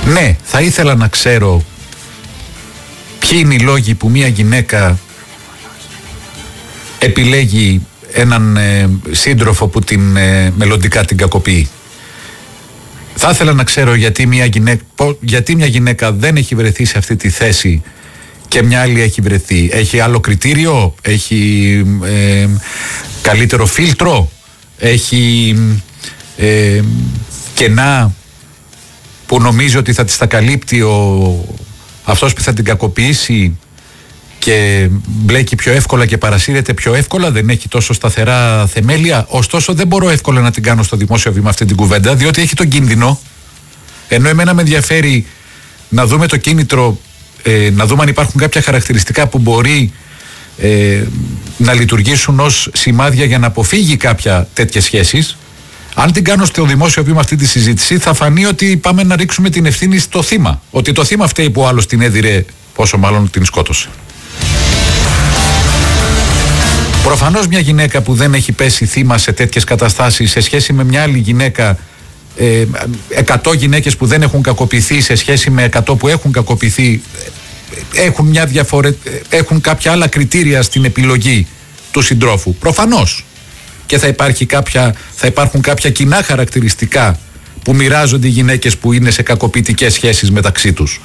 Ναι, θα ήθελα να ξέρω ποιοι είναι οι λόγοι που μια γυναίκα επιλέγει έναν σύντροφο που την μελλοντικά την κακοποιεί. Θα ήθελα να ξέρω γιατί μια γυναίκα δεν έχει βρεθεί σε αυτή τη θέση και μια άλλη έχει βρεθεί. Έχει άλλο κριτήριο, έχει καλύτερο φίλτρο, έχει κενά που νομίζει ότι θα τις τα καλύπτει αυτός που θα την κακοποιήσει και μπλέκει πιο εύκολα και παρασύρεται πιο εύκολα, δεν έχει τόσο σταθερά θεμέλια. Ωστόσο δεν μπορώ εύκολα να την κάνω στο δημόσιο βήμα αυτή την κουβέντα, διότι έχει τον κίνδυνο, ενώ εμένα με ενδιαφέρει να δούμε το κίνητρο, να δούμε αν υπάρχουν κάποια χαρακτηριστικά που μπορεί να λειτουργήσουν ως σημάδια για να αποφύγει κάποια τέτοιες σχέσεις. Αν την κάνω στο δημόσιο βήμα αυτή τη συζήτηση, θα φανεί ότι πάμε να ρίξουμε την ευθύνη στο θύμα. Ότι το θύμα φταίει που ο άλλος την έδιρε, πόσο μάλλον την σκότωσε. Προφανώς μια γυναίκα που δεν έχει πέσει θύμα σε τέτοιες καταστάσεις σε σχέση με μια άλλη γυναίκα, 100 γυναίκες που δεν έχουν κακοποιηθεί σε σχέση με 100 που έχουν κακοποιηθεί, έχουν κάποια άλλα κριτήρια στην επιλογή του συντρόφου. Προφανώς. Και θα υπάρχουν κάποια κοινά χαρακτηριστικά που μοιράζονται οι γυναίκες που είναι σε κακοποιητικές σχέσεις μεταξύ τους.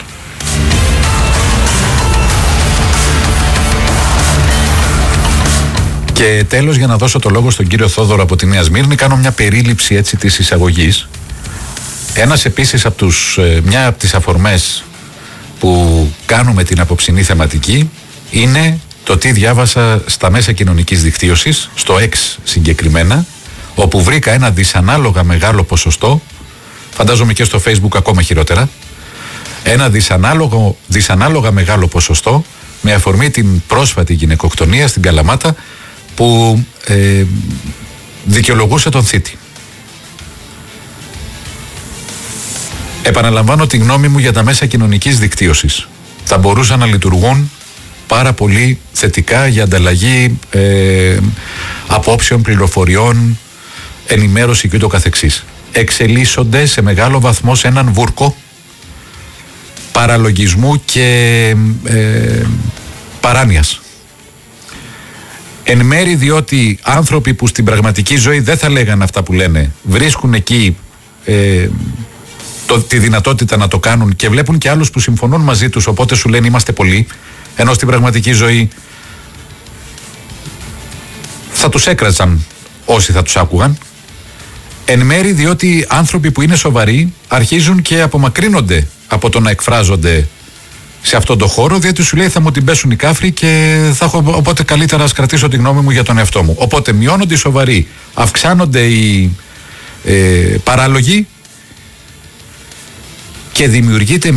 Και τέλος, για να δώσω το λόγο στον κύριο Θόδωρο από τη Νέα Σμύρνη, κάνω μια περίληψη έτσι της εισαγωγής. Ένας επίσης μια από τις αφορμές που κάνουμε την απόψινή θεματική είναι το τι διάβασα στα μέσα κοινωνικής δικτύωσης, στο X συγκεκριμένα, όπου βρήκα ένα δυσανάλογα μεγάλο ποσοστό, φαντάζομαι και στο Facebook ακόμα χειρότερα, ένα δυσανάλογα μεγάλο ποσοστό με αφορμή την πρόσφατη γυναικοκτονία στην Καλαμάτα που δικαιολογούσε τον θήτη. Επαναλαμβάνω τη γνώμη μου για τα μέσα κοινωνικής δικτύωσης. Θα μπορούσαν να λειτουργούν πάρα πολύ θετικά για ανταλλαγή απόψεων, πληροφοριών, ενημέρωση και ούτω καθεξής. Εξελίσσονται σε μεγάλο βαθμό σε έναν βούρκο παραλογισμού και παράνοιας. Εν μέρη διότι άνθρωποι που στην πραγματική ζωή δεν θα λέγανε αυτά που λένε, βρίσκουν εκεί τη δυνατότητα να το κάνουν και βλέπουν και άλλους που συμφωνούν μαζί τους, οπότε σου λένε είμαστε πολλοί, ενώ στην πραγματική ζωή θα τους έκραζαν όσοι θα τους άκουγαν. Εν μέρη διότι άνθρωποι που είναι σοβαροί αρχίζουν και απομακρύνονται από το να εκφράζονται σε αυτόν τον χώρο, διότι σου λέει θα μου την πέσουν οι κάφροι και θα έχω, οπότε καλύτερα ας κρατήσω τη γνώμη μου για τον εαυτό μου. Οπότε μειώνονται οι σοβαροί, αυξάνονται οι παράλογοι και δημιουργείται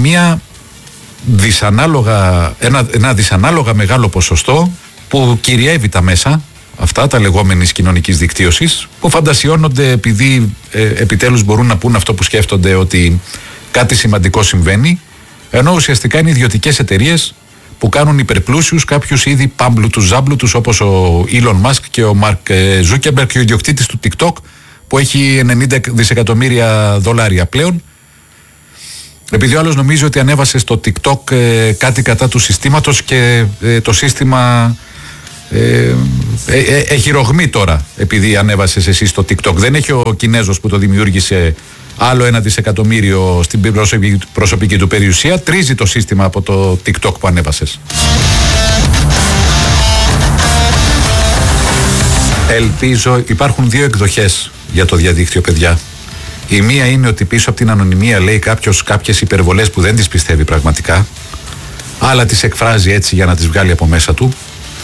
ένα δυσανάλογα μεγάλο ποσοστό που κυριεύει τα μέσα αυτά, τα λεγόμενης κοινωνικής δικτύωσης, που φαντασιώνονται επειδή επιτέλους μπορούν να πούν αυτό που σκέφτονται, ότι κάτι σημαντικό συμβαίνει, ενώ ουσιαστικά είναι ιδιωτικές εταιρείες που κάνουν υπερπλούσιους κάποιους ήδη πάμπλουτους ζάμπλουτους, όπως ο Elon Musk και ο Mark Zuckerberg και ο ιδιοκτήτης του TikTok, που έχει 90 δισεκατομμύρια δολάρια πλέον, επειδή ο άλλος νομίζει ότι ανέβασε στο TikTok κάτι κατά του συστήματος και το σύστημα έχει ρογμή τώρα επειδή ανέβασες εσύ στο TikTok. Δεν έχει ο Κινέζος που το δημιούργησε άλλο 1 δισεκατομμύριο στην προσωπική του περιουσία, τρίζει το σύστημα από το TikTok που ανέβασες. Ελπίζω, υπάρχουν δύο εκδοχές για το διαδίκτυο, παιδιά. Η μία είναι ότι πίσω από την ανωνυμία λέει κάποιος κάποιες υπερβολές που δεν τις πιστεύει πραγματικά, αλλά τις εκφράζει έτσι για να τις βγάλει από μέσα του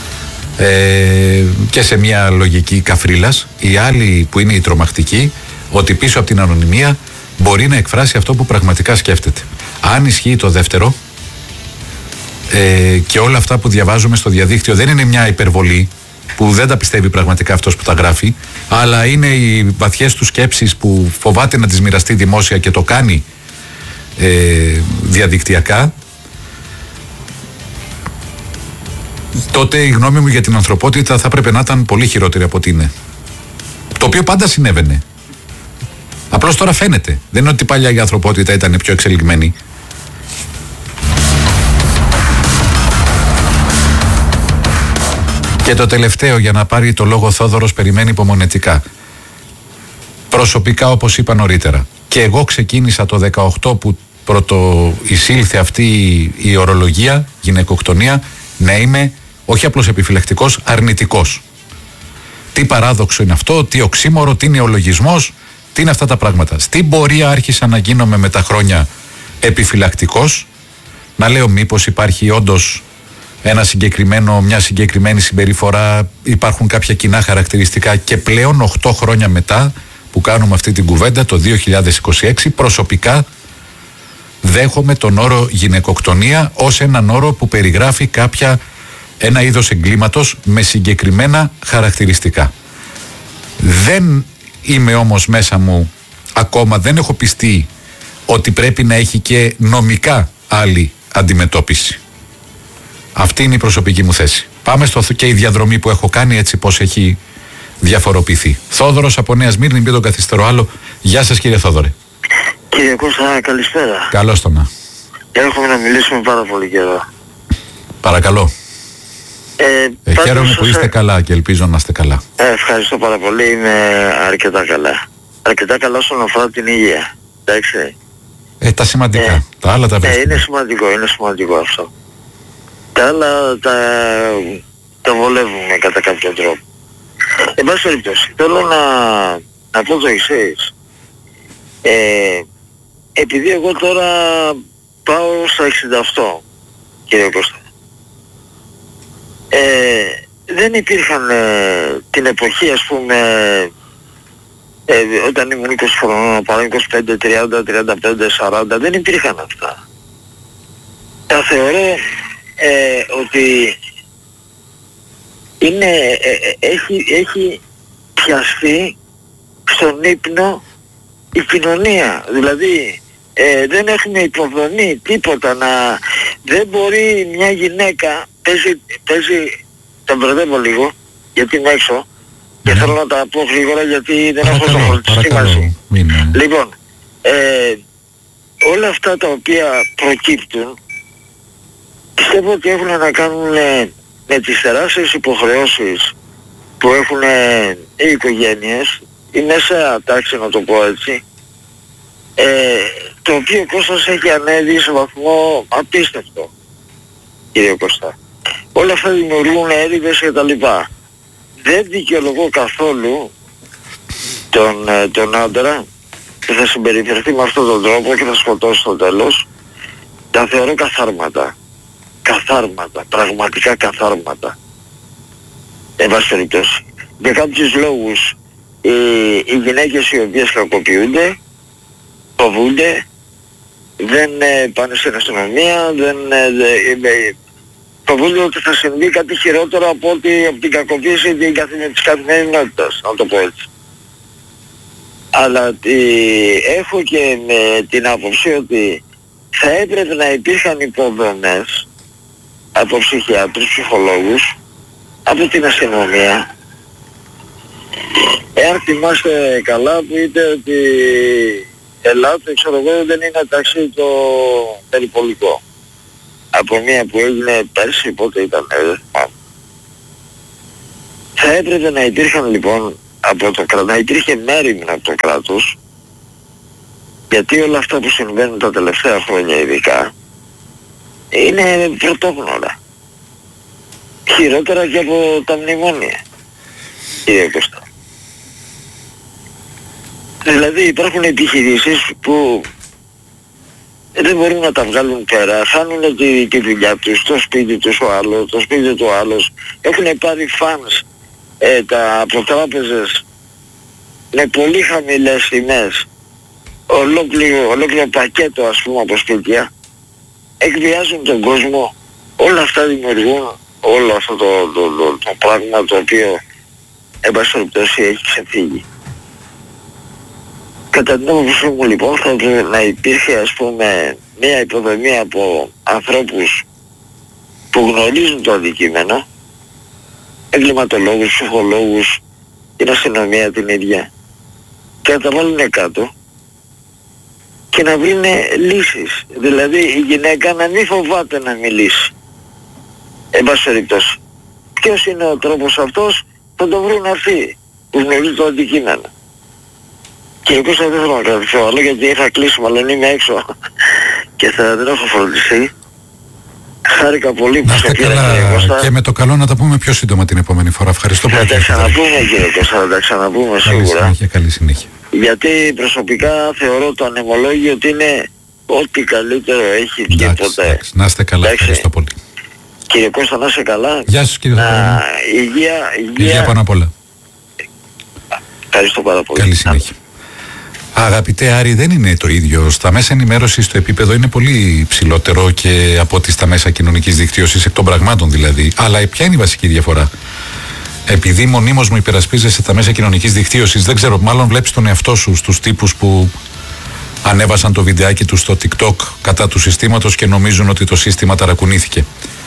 και σε μια λογική καφρίλας. Η άλλη που είναι η τρομακτική, ότι πίσω από την ανωνυμία μπορεί να εκφράσει αυτό που πραγματικά σκέφτεται. Αν ισχύει το δεύτερο και όλα αυτά που διαβάζουμε στο διαδίκτυο δεν είναι μια υπερβολή που δεν τα πιστεύει πραγματικά αυτός που τα γράφει, αλλά είναι οι βαθιές του σκέψεις που φοβάται να τις μοιραστεί δημόσια και το κάνει διαδικτυακά, τότε η γνώμη μου για την ανθρωπότητα θα έπρεπε να ήταν πολύ χειρότερη από ό,τι είναι. Το οποίο πάντα συνέβαινε. Απλώς τώρα φαίνεται. Δεν είναι ότι παλιά η ανθρωπότητα ήταν πιο εξελιγμένη. Και το τελευταίο, για να πάρει το λόγο Θόδωρος, περιμένει υπομονετικά. Προσωπικά, όπως είπα νωρίτερα, και εγώ ξεκίνησα το 18 που πρώτο εισήλθε αυτή η ορολογία, γυναικοκτονία, να είμαι όχι απλώς επιφυλακτικός, αρνητικός. Τι παράδοξο είναι αυτό, τι οξύμορο, τι νεολογισμός, τι είναι αυτά τα πράγματα. Στην πορεία άρχισα να γίνομαι με τα χρόνια επιφυλακτικός, να λέω μήπως υπάρχει όντως μια συγκεκριμένη συμπεριφορά, υπάρχουν κάποια κοινά χαρακτηριστικά, και πλέον 8 χρόνια μετά που κάνουμε αυτή την κουβέντα, το 2026, προσωπικά δέχομαι τον όρο γυναικοκτονία ως έναν όρο που περιγράφει ένα είδος εγκλήματος με συγκεκριμένα χαρακτηριστικά. Δεν είμαι όμως μέσα μου ακόμα, δεν έχω πιστεί ότι πρέπει να έχει και νομικά άλλη αντιμετώπιση. Αυτή είναι η προσωπική μου θέση. Πάμε και η διαδρομή που έχω κάνει, έτσι πως έχει διαφοροποιηθεί. Θόδωρος από Νέα Σμύρνη, μην τον καθυστερώ άλλο. Γεια σας κύριε Θόδωρε. Κύριε Κώστα, καλησπέρα. Καλώς το να. Έχουμε να μιλήσουμε πάρα πολύ καιρό. Παρακαλώ. Χαίρομαι που είστε καλά και ελπίζω να είστε καλά. Ευχαριστώ πάρα πολύ, είμαι αρκετά καλά. Αρκετά καλά όσον αφορά την υγεία. Εντάξει. Τα σημαντικά. Τα άλλα τα βρίσκουμε. Είναι σημαντικό αυτό. Τα άλλα τα βολεύουμε κατά κάποιο τρόπο. Εν πάση περιπτώσει, θέλω να πω το εξής. Επειδή εγώ τώρα πάω στα 68, κύριε Κώστα, δεν υπήρχαν την εποχή, ας πούμε, όταν ήμουν 20 χρονών, παρά 25, 30, 35, 40, δεν υπήρχαν αυτά. Τα θεωρώ ότι έχει πιαστεί στον ύπνο η κοινωνία. Δηλαδή δεν έχουμε υποδομή, τίποτα. Δεν μπορεί μια γυναίκα, παίζει, τα μπερδεύω λίγο γιατί είμαι έξω και θέλω να τα πω γρήγορα γιατί δεν έχω το χρόνο. Λοιπόν, όλα αυτά τα οποία προκύπτουν πιστεύω ότι έχουν να κάνουν με τις τεράστιες υποχρεώσεις που έχουν οι οικογένειες, η μέσα τάξη, να το πω έτσι, το οποίο Κώστας έχει ανέβει σε βαθμό απίστευτο, κύριε Κώστα. Όλα αυτά δημιουργούν έρηδες και τα λοιπά. Δεν δικαιολογώ καθόλου τον άντρα που θα συμπεριφερθεί με αυτόν τον τρόπο και θα σκοτώσει στο τέλος. Τα θεωρώ καθάρματα, πραγματικά καθάρματα. Εν πάση περιπτώσει. Για κάποιους λόγους οι γυναίκες οι οποίες κακοποιούνται, φοβούνται, δεν πάνε στην αστυνομία, φοβούνται ότι θα συμβεί κάτι χειρότερο από την κακοποίηση της καθημερινότητας, να το πω έτσι. Αλλά έχω και την άποψη ότι θα έπρεπε να υπήρχαν υποδομές από ψυχιάτρους, ψυχολόγους, από την αστυνομία. Εάν θυμάστε καλά που είτε ότι ελάτε, ξέρω εγώ, δεν είναι ταξί το περιπολικό. Από μία που έγινε πέρσι, πότε ήταν, δεν θυμάμαι. Θα έπρεπε να υπήρχαν λοιπόν να υπήρχε μέριμνα από το κράτος, γιατί όλα αυτά που συμβαίνουν τα τελευταία χρόνια ειδικά είναι πρωτόγνωρα. Χειρότερα και από τα μνημόνια, κύριε Κώστα. Δηλαδή υπάρχουν επιχειρήσεις που δεν μπορούν να τα βγάλουν πέρα, χάνουν τη δουλειά τους, το σπίτι τους ο άλλος, το σπίτι του άλλος. Έχουν πάρει φανς από τράπεζες με πολύ χαμηλές τιμές, ολόκληρο πακέτο ας πούμε από σπίτια, εκβιάζουν τον κόσμο. Όλα αυτά δημιουργούν όλο αυτό το πράγμα το οποίο εν πάση περιπτώσει έχει ξεφύγει. Κατά την άποψή μου λοιπόν θα έπρεπε να υπήρχε ας πούμε μια υποδομή από ανθρώπους που γνωρίζουν το αντικείμενο, εγκληματολόγους, ψυχολόγους, την αστυνομία την ίδια, και να τα βάλουν κάτω και να βρουν λύσεις. Δηλαδή η γυναίκα να μην φοβάται να μιλήσει. Εν πάση περιπτώσει. Ποιος είναι ο τρόπος αυτός, θα το βρουν αυτοί που γνωρίζουν το αντικείμενο. Και Κώστα, δεν θέλω να κρατηθώ άλλο γιατί είχα κλείσει, μάλλον είμαι έξω και δεν έχω φροντιστεί. Χάρηκα πολύ που σε πήρα, κύριε Κώστα. Και με το καλό να τα πούμε πιο σύντομα την επόμενη φορά. Ευχαριστώ πολύ. Θα τα ξαναπούμε, κύριε Κώστα, θα τα ξαναπούμε σίγουρα. Καλή συνέχεια. Γιατί προσωπικά θεωρώ το ανεμολόγιο ότι είναι ό,τι καλύτερο έχει βγει ποτέ. Να είστε καλά, ευχαριστώ πολύ. Κύριε Κώστα, να είστε καλά. Γεια σας, κύριε Θοδωρή. Υγεία πάνω απ' όλα. Ευχαριστώ πάρα πολύ. Καλή συνέχεια. Αγαπητέ Άρη, δεν είναι το ίδιο. Στα μέσα ενημέρωσης το επίπεδο είναι πολύ ψηλότερο και από ότι στα μέσα κοινωνικής δικτύωσης, εκ των πραγμάτων δηλαδή. Αλλά ποια είναι η βασική διαφορά? Επειδή μονίμως μου υπερασπίζεσαι τα μέσα κοινωνικής δικτύωσης, δεν ξέρω, μάλλον βλέπεις τον εαυτό σου στους τύπους που ανέβασαν το βιντεάκι του στο TikTok κατά του συστήματος και νομίζουν ότι το σύστημα ταρακουνήθηκε.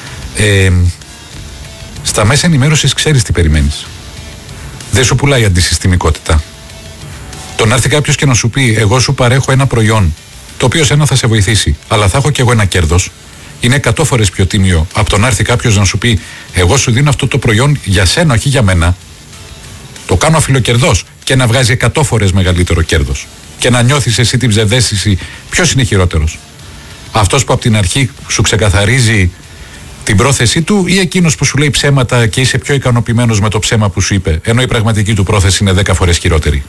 Στα μέσα ενημέρωσης ξέρεις τι περιμένεις. Δεν σου πουλάει αντισυστημικότητα. Το να έρθει κάποιος και να σου πει εγώ σου παρέχω ένα προϊόν το οποίο σένα θα σε βοηθήσει, αλλά θα έχω και εγώ ένα κέρδος, είναι 100 φορές πιο τίμιο από το να έρθει κάποιος να σου πει εγώ σου δίνω αυτό το προϊόν για σένα, όχι για μένα, το κάνω αφιλοκερδός, και να βγάζει 100 φορές μεγαλύτερο κέρδος και να νιώθεις εσύ την ψευδαίσθηση. Ποιος είναι χειρότερος? Αυτός που από την αρχή σου ξεκαθαρίζει την πρόθεσή του ή εκείνος που σου λέει ψέματα και είσαι πιο ικανοποιημένος με το ψέμα που σου είπε, ενώ η πραγματική του πρόθεση είναι 10 φορές χειρότερη?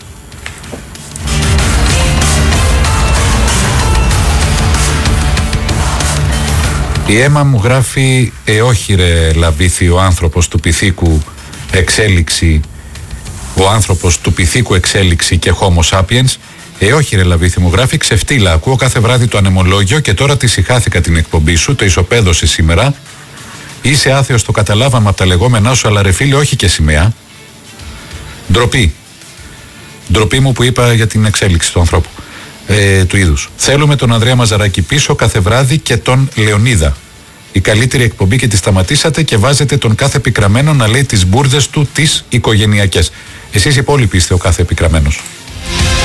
Η Έμα μου γράφει όχι ρε Λαβίθη, ο άνθρωπος του Πυθίκου εξέλιξη, ο άνθρωπος του Πυθίκου εξέλιξη και Homo sapiens. Όχι ρε Λαβίθη, μου γράφει, ξεφτύλα, ακούω κάθε βράδυ το ανεμολόγιο και τώρα τη συχάθηκα την εκπομπή σου, το ισοπαίδωσε σήμερα. Είσαι άθεος, το καταλάβαμε από τα λεγόμενά σου, αλλά ρε φίλε όχι και σημαία. Ντροπή. Ντροπή μου που είπα για την εξέλιξη του ανθρώπου, του είδους. Θέλουμε τον Ανδρέα Μαζαράκη πίσω κάθε βράδυ και τον Λεωνίδα. Η καλύτερη εκπομπή και τη σταματήσατε και βάζετε τον κάθε πικραμένο να λέει τις μπουρδες του τις οικογενειακές. Εσείς οι υπόλοιποι είστε ο κάθε πικραμένος.